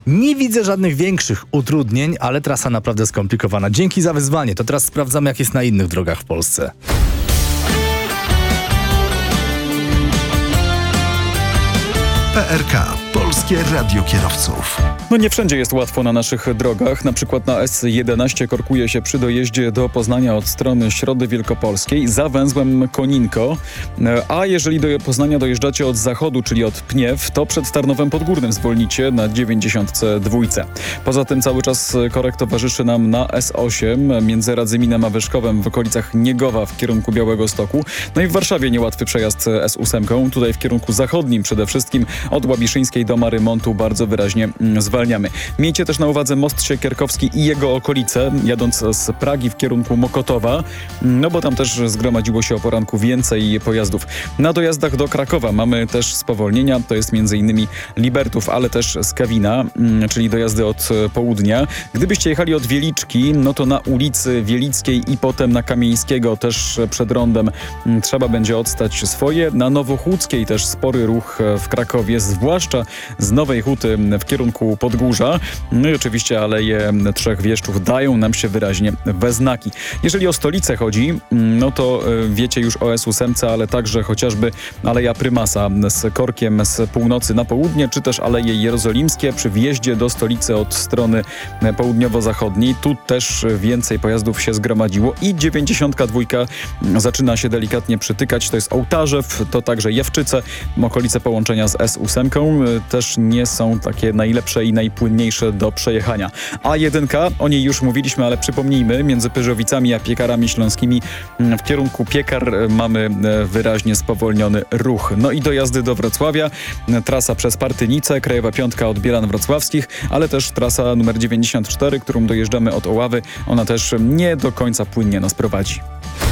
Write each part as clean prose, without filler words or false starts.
Nie widzę żadnych większych utrudnień, ale trasa naprawdę skomplikowana. Dzięki za wyzwanie. To teraz sprawdzamy, jak jest na innych drogach w Polsce. PRK. Polskie Radio Kierowców. No nie wszędzie jest łatwo na naszych drogach. Na przykład na S11 korkuje się przy dojeździe do Poznania od strony Środy Wielkopolskiej za węzłem Koninko. A jeżeli do Poznania dojeżdżacie od zachodu, czyli od Pniew, to przed Tarnowem Podgórnym zwolnicie na 92. Poza tym cały czas korek towarzyszy nam na S8 między Radzyminem a Wyszkowem w okolicach Niegowa w kierunku Białegostoku. No i w Warszawie niełatwy przejazd S8. Tutaj w kierunku zachodnim przede wszystkim od Łabiszyńskiej do Marymontu bardzo wyraźnie zwalniamy. Miejcie też na uwadze most Siekierkowski i jego okolice, jadąc z Pragi w kierunku Mokotowa, no bo tam też zgromadziło się o poranku więcej pojazdów. Na dojazdach do Krakowa mamy też spowolnienia, to jest m.in. Libertów, ale też z Kawina, czyli dojazdy od południa. Gdybyście jechali od Wieliczki, no to na ulicy Wielickiej i potem na Kamieńskiego, też przed rondem, trzeba będzie odstać swoje. Na Nowochódzkiej też spory ruch w Krakowie, zwłaszcza z Nowej Huty w kierunku Podgórza. No i oczywiście Aleje Trzech Wieszczów dają nam się wyraźnie we znaki. Jeżeli o stolicę chodzi, no to wiecie już o S8, ale także chociażby Aleja Prymasa z korkiem z północy na południe, czy też Aleje Jerozolimskie przy wjeździe do stolicy od strony południowo-zachodniej. Tu też więcej pojazdów się zgromadziło i 92 zaczyna się delikatnie przytykać. To jest Ołtarzew, to także Jawczyce, okolice połączenia z S8 też nie są takie najlepsze i najpłynniejsze do przejechania. A1, o niej już mówiliśmy, ale przypomnijmy, między Pyrzowicami a Piekarami Śląskimi w kierunku Piekar mamy wyraźnie spowolniony ruch. No i dojazdy do Wrocławia, trasa przez Partynicę, Krajowa Piątka od Bielan Wrocławskich, ale też trasa numer 94, którą dojeżdżamy od Oławy, ona też nie do końca płynnie nas prowadzi.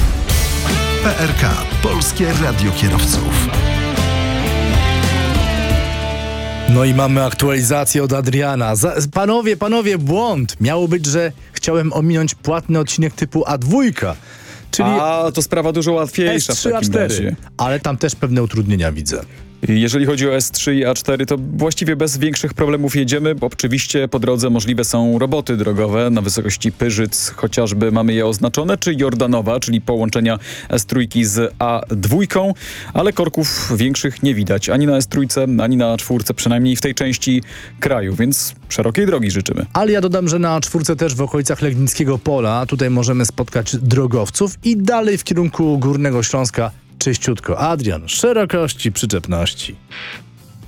PRK. Polskie Radio Kierowców. No i mamy aktualizację od Adriana. Panowie, błąd. Miało być, że chciałem ominąć płatny odcinek typu A2. Czyli to sprawa dużo łatwiejsza w S3, takim A4. razie. Ale tam też pewne utrudnienia widzę. Jeżeli chodzi o S3 i A4, to właściwie bez większych problemów jedziemy. Oczywiście po drodze możliwe są roboty drogowe na wysokości Pyrzyc, chociażby mamy je oznaczone, czy Jordanowa, czyli połączenia S3 z A2, ale korków większych nie widać ani na S3, ani na A4, przynajmniej w tej części kraju, więc szerokiej drogi życzymy. Ale ja dodam, że na A4 też w okolicach Legnickiego Pola tutaj możemy spotkać drogowców i dalej w kierunku Górnego Śląska czyściutko. Adrian, szerokości, przyczepności.